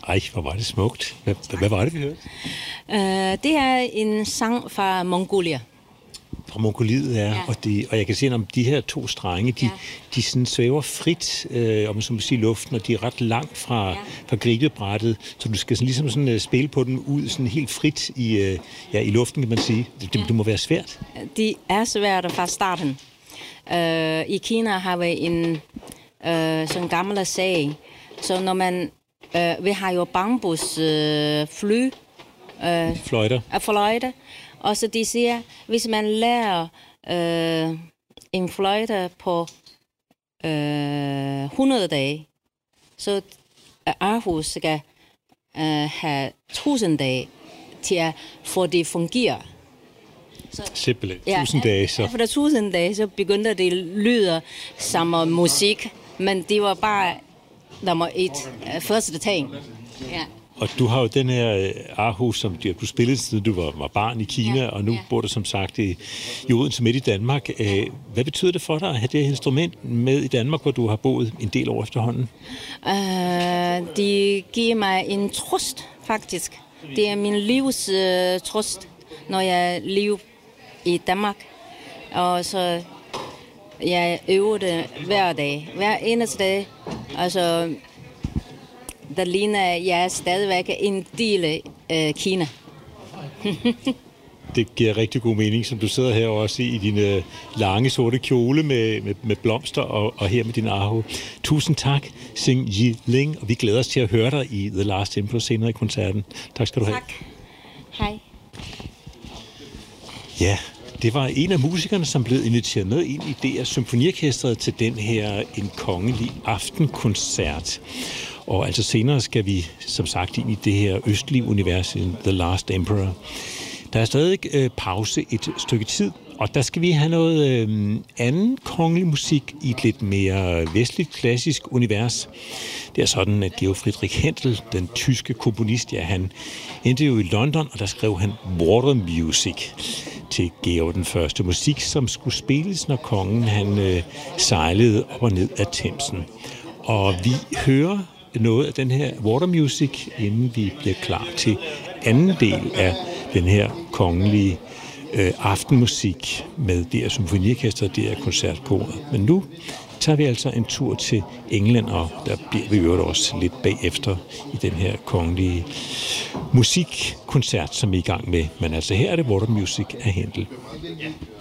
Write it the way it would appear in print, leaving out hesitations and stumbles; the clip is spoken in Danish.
Ej, hvor var det smukt. Hvad var det, vi hørte? Det er en sang fra Mongolia. Fra Mongoliet, ja. Og jeg kan se, at de her 2 strenge, de sådan svæver frit, om man sige, luften, og de er ret langt fra gribebrættet, så du skal ligesom spille på dem ud sådan helt frit i luften, kan man sige. Det må være svært. Det er svært fra starten. I Kina har vi en sådan gammel sag, så når man vi har jo fløjter, og så de siger, hvis man lærer en fløjte på 100 dage, så Aarhus skal have 1000 dage til at få det fungere. Simpelthen. 1000 dage så. Efter 1000 dage, så begyndte det lyde som musik, men det var bare nummer 1, første ting. Ja. Og du har jo den her Aarhus, som du spillede, siden du var barn i Kina, og nu bor du som sagt i Odense midt i Danmark. Hvad betyder det for dig at have det her instrument med i Danmark, hvor du har boet en del år efterhånden? Det giver mig en trøst, faktisk. Det er min livs trøst, når jeg lever i Danmark. Og så jeg øver det hver dag, hver eneste dag. Altså, der ligner, jeg er stadigvæk en del af Kina. Det giver rigtig god mening, som du sidder her også i din lange sorte kjole med blomster og her med din arho. Tusind tak, Xing Yi Ling, og vi glæder os til at høre dig i The Last Emperor senere i koncerten. Tak skal du have. Tak. Hej. Ja, det var en af musikerne, som blev inviteret med ind i DR Symfoniorkestret til den her En Kongelig Aftenkoncert. Og altså senere skal vi, som sagt, ind i det her østlige univers, The Last Emperor. Der er stadig pause et stykke tid, og der skal vi have noget anden kongelig musik i et lidt mere vestligt klassisk univers. Det er sådan, at Georg Friedrich Händel, den tyske komponist, han endte jo i London, og der skrev han Water Music til Georg den Første. Musik, som skulle spilles, når kongen han sejlede op og ned af Themsen. Og vi hører noget af den her Water Music, inden vi bliver klar til anden del af den her kongelige aftenmusik med DR Symfoniorkester og DR Koncertkoret. Men nu tager vi altså en tur til England, og der bliver vi øvrigt også lidt bagefter i den her kongelige musikkoncert, som vi er i gang med. Men altså her er det Water Music af Händel.